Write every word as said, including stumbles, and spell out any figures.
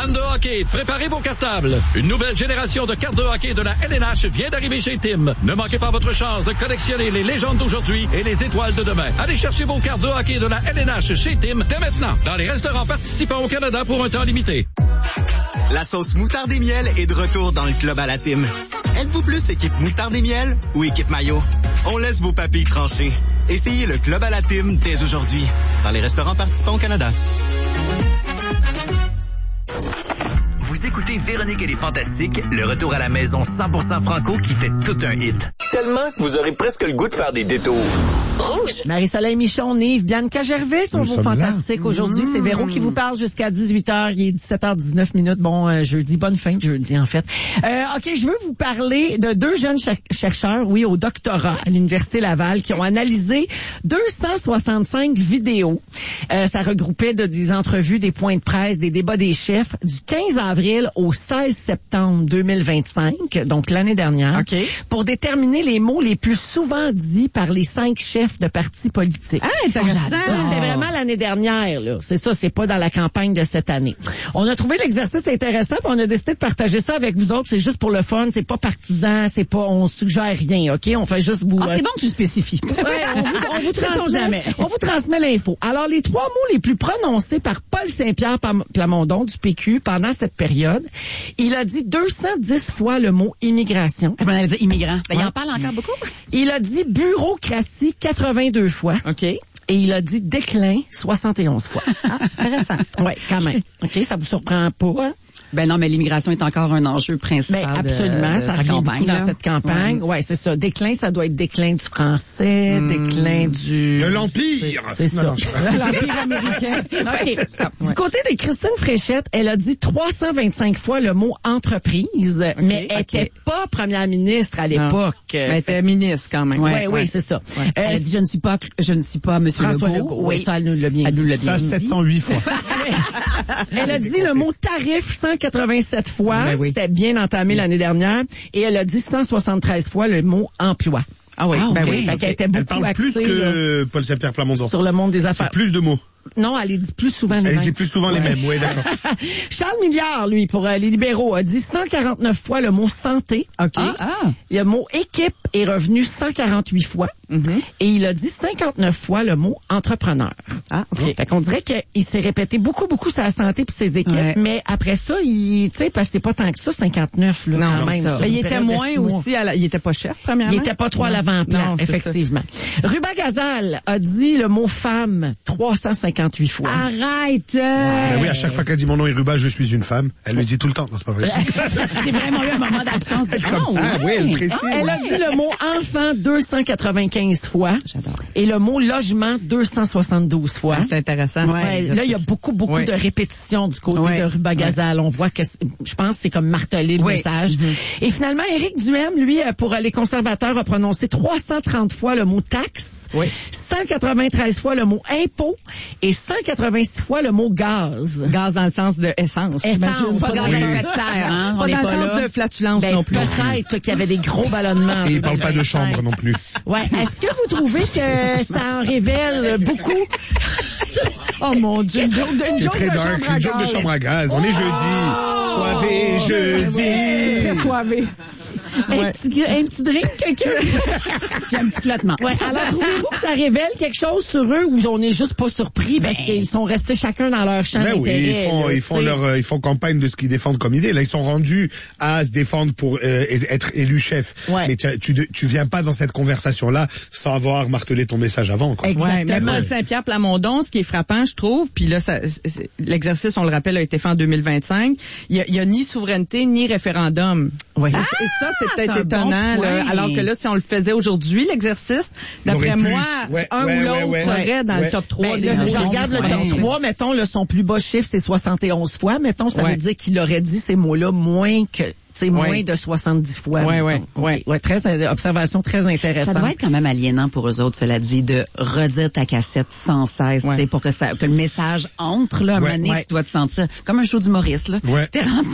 Fans de hockey, préparez vos cartables. Une nouvelle génération de cartes de hockey de la L N H vient d'arriver chez Tim. Ne manquez pas votre chance de collectionner les légendes d'aujourd'hui et les étoiles de demain. Allez chercher vos cartes de hockey de la L N H chez Tim dès maintenant, dans les restaurants participants au Canada pour un temps limité. La sauce moutarde et miel est de retour dans le club à la Tim. Êtes-vous plus équipe moutarde et miel ou équipe maillot? On laisse vos papilles trancher. Essayez le club à la Tim dès aujourd'hui, dans les restaurants participants au Canada. Vous écoutez Véronique et les Fantastiques, le retour à la maison cent pour cent franco qui fait tout un hit. Tellement que vous aurez presque le goût de faire des détours. Rouge. Marie-Soleil Michon, Nive, Bianca Gervais sont Nous vos fantastiques là. aujourd'hui. Mmh. C'est Véro qui vous parle jusqu'à dix-huit heures. Il est dix-sept heures dix-neuf minutes. Bon, euh, jeudi, bonne fin de jeudi, en fait. Euh, OK, je veux vous parler de deux jeunes cher- chercheurs, oui, au doctorat à l'Université Laval, qui ont analysé deux cent soixante-cinq vidéos. Euh, ça regroupait de, des entrevues, des points de presse, des débats des chefs du quinze avril au seize septembre deux mille vingt-cinq, donc l'année dernière, okay. pour déterminer les mots les plus souvent dits par les cinq chefs de partis politiques. Ah, intéressant. C'était vraiment l'année dernière, là. C'est ça, c'est pas dans la campagne de cette année. On a trouvé l'exercice intéressant, puis on a décidé de partager ça avec vous autres. C'est juste pour le fun, c'est pas partisan, c'est pas, on suggère rien, OK? On fait juste vous... Ah, c'est bon que tu spécifies. Ouais, on vous, on vous transmet, jamais. on vous transmet l'info. Alors, les trois mots les plus prononcés par Paul Saint-Pierre Plamondon du P Q pendant cette période, il a dit deux cent dix fois le mot immigration. Je m'en allais dire immigrant. Ben, ouais. il en parle encore beaucoup. Il a dit bureaucratie quatre-vingt-deux fois. OK. Et il a dit déclin soixante et onze fois. Ah, intéressant. Oui, quand même. OK, ça vous surprend pas, hein? Ben non, mais l'immigration est encore un enjeu principal. Ben absolument, de, ça de revient campagne, beaucoup là. dans cette campagne. Ouais, ouais c'est ça. Déclin, ça doit être déclin du français, mmh. déclin du... De l'Empire! C'est ça. L'Empire américain. OK. Du côté de Christine Fréchette, elle a dit trois cent vingt-cinq fois le mot entreprise, okay, mais elle okay. était pas première ministre à l'époque. Mais elle était ministre quand même. Oui, ouais, oui, ouais. c'est ça. Ouais. Elle a dit, je ne suis pas, je ne suis pas Monsieur François Legault. Legault. Oui, ça, elle nous l'a bien elle dit. Nous l'a bien ça, dit. sept cent huit fois. Elle a dit le mot tarif cent quatre-vingt-sept fois. Ben oui. C'était bien entamé oui. l'année dernière. Et elle a dit cent soixante-treize fois le mot emploi. Ah oui, ah, ben okay. oui. Fait qu'elle était beaucoup elle parle plus axée, que là, Paul Saint-Pierre Plamondon. Sur le monde des affaires. C'est plus de mots. Non, elle dit plus souvent les elle mêmes. Elle dit plus souvent ouais. les mêmes, oui, d'accord. Charles Milliard, lui, pour euh, les libéraux, a dit cent quarante-neuf fois le mot santé. OK. Ah, ah. Le mot équipe est revenu cent quarante-huit fois. Mm-hmm. Et il a dit cinquante-neuf fois le mot entrepreneur. Ah, OK. Fait qu'on dirait qu'il s'est répété beaucoup, beaucoup sa santé puis ses équipes, ouais. mais après ça, il, tu sais, parce que c'est pas tant que ça, cinquante-neuf, là, non, quand même. Ça. Ça, il était moins aussi, à la, il était pas chef, premièrement. Il était pas trop à l'avant-plan, non, effectivement. Ruba Gazal a dit le mot femme trois cent cinquante-huit fois. Arrête! Euh... Ben oui, à chaque fois qu'elle dit mon nom est Ruba, je suis une femme. Elle le dit tout le temps, non, c'est pas vrai. C'est vraiment eu un moment d'absence de temps. Ah oui, elle précise. Ah, elle a dit le mot enfant deux cent quatre-vingt-quinze fois. J'adore. Et le mot logement deux cent soixante-douze fois. Ah, c'est intéressant. Ouais, là, il y a beaucoup, beaucoup ouais. de répétitions du côté ouais. de Ruba Gazal. Ouais. On voit que, je pense, c'est comme marteler le ouais. message. Mm-hmm. Et finalement, Éric Duhem, lui, pour les conservateurs, a prononcé trois cent trente fois le mot taxe. Oui. cent quatre-vingt-treize fois le mot impôt et cent quatre-vingt-six fois le mot gaz. Gaz dans le sens de essence. Essence, pas dans oui. le terre, hein? Pas On dans le sens là. de flatulence ben, non plus. Peut-être qu'il y avait des gros ballonnements. Et il parle pas de chambre non plus. Ouais. Est-ce que vous trouvez que ça en révèle beaucoup? Oh mon Dieu. Une joke de, une joke très de, dark, chambre, à une joke de chambre à gaz. On est jeudi. Oh! Soivé jeudi. Très soivé. Ouais. Un, petit, un petit drink, quelqu'un? J'ai un petit flottement. Ouais. Alors, trouvez-vous que ça révèle quelque chose sur eux ou on n'est juste pas surpris parce ben, qu'ils sont restés chacun dans leur champ ben d'intérêt? Oui, ils font, là, ils font leur, euh, ils font campagne de ce qu'ils défendent comme idée. Là, ils sont rendus à se défendre pour euh, être élus chef. Ouais. Mais tu, tu, tu viens pas dans cette conversation-là sans avoir martelé ton message avant, quoi. Exactement. Ouais, mais Paul Saint-Pierre Plamondon, ce qui est frappant, je trouve, puis là, ça, l'exercice, on le rappelle, a été fait en deux mille vingt-cinq. Il y a, il y a ni souveraineté ni référendum. Ouais. Ah, et ça, c'est peut-être étonnant. Bon là, alors que là, si on le faisait aujourd'hui, l'exercice, d'après moi, ouais, un ouais, ou l'autre ouais, ouais, serait dans ouais. le top trois. Ben, des là, je mots. regarde le top ouais. trois, mettons, là, son plus bas chiffre, c'est soixante et onze fois. Mettons, ça ouais. veut dire qu'il aurait dit ces mots-là moins que... C'est moins ouais. de soixante-dix fois. Oui, oui, oui. Ouais, très, observation très intéressante. Ça doit être quand même aliénant pour eux autres, cela dit, de redire ta cassette sans cesse, ouais. pour que ça, que le message entre, là, à un ouais, moment donné, ouais. tu dois te sentir comme un show d'humoriste, là. Ouais. T'es rendu